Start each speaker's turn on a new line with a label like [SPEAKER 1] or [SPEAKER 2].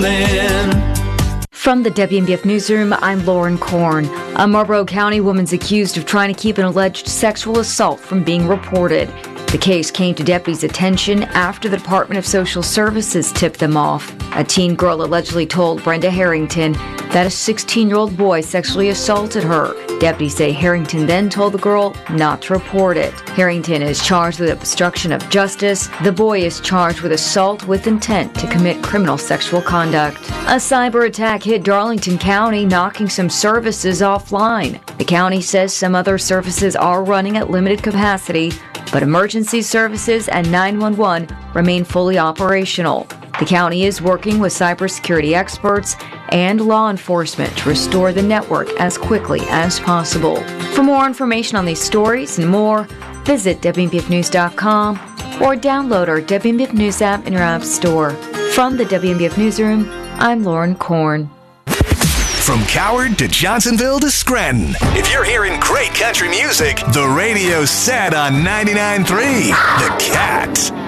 [SPEAKER 1] Berlin.
[SPEAKER 2] From the WNBF Newsroom, I'm Lauren Korn. A Marlborough County woman's accused of trying to keep an alleged sexual assault from being reported. The case came to deputies' attention after the Department of Social Services tipped them off. A teen girl allegedly told Brenda Harrington that a 16-year-old boy sexually assaulted her. Deputies say Harrington then told the girl not to report it. Harrington is charged with obstruction of justice. The boy is charged with assault with intent to commit criminal sexual conduct. A cyber attack hit Darlington County, knocking some services offline. The county says some other services are running at limited capacity, but emergency services and 911 remain fully operational. The county is working with cybersecurity experts and law enforcement to restore the network as quickly as possible. For more information on these stories and more, visit WNBFnews.com or download our WNBF News app in your app store. From the WNBF Newsroom, I'm Lauren Korn.
[SPEAKER 3] From Coward to Johnsonville to Scranton. If you're hearing great country music, the radio's set on 99.3 The Cat.